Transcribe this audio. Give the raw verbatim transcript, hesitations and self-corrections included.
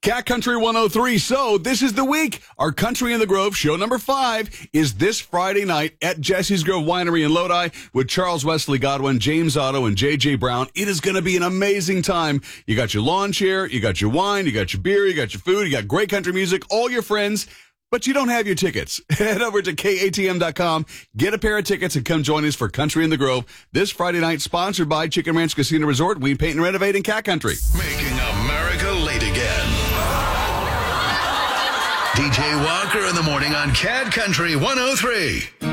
Cat Country one oh three. So this is the week. Our Country in the Grove show number five is this Friday night at Jesse's Grove Winery in Lodi with Charles Wesley Godwin, James Otto, and J J Brown. It is going to be an amazing time. You got your lawn chair, you got your wine, you got your beer, you got your food, you got great country music, all your friends. But you don't have your tickets. Head over to K A T M dot com, get a pair of tickets, and come join us for Country in the Grove this Friday night, sponsored by Chicken Ranch Casino Resort. We paint and renovate in Cat Country. Making America late again. D J Walker in the morning on Cat Country one oh three.